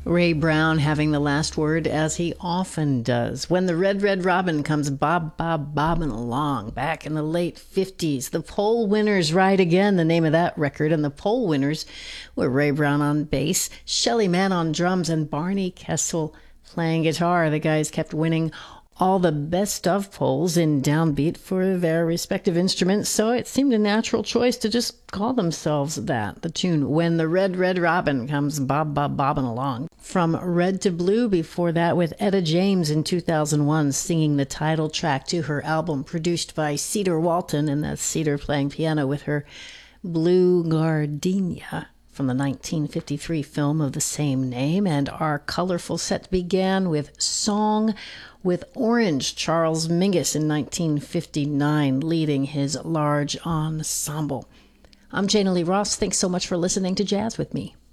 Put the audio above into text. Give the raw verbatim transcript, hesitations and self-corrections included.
Ray Brown having the last word, as he often does. When the Red, Red Robin comes bob, bob, bobbing along. Back in the late fifties, the Poll Winners Ride Again, the name of that record. And the Poll Winners were Ray Brown on bass, Shelly Manne on drums, and Barney Kessel playing guitar. The guys kept winning all the best of polls in downbeat for their respective instruments, so it seemed a natural choice to just call themselves that. The tune, When the Red, Red Robin Comes Bob, Bob, Bobbing Along. From Red to Blue, before that with Etta James in two thousand one singing the title track to her album produced by Cedar Walton, and that's Cedar playing piano with her Blue Gardenia, from the nineteen fifty-three film of the same name. And our colorful set began with Song with Orange, Charles Mingus in nineteen fifty-nine, leading his large ensemble. I'm Jana Lee Ross. Thanks so much for listening to Jazz with Me.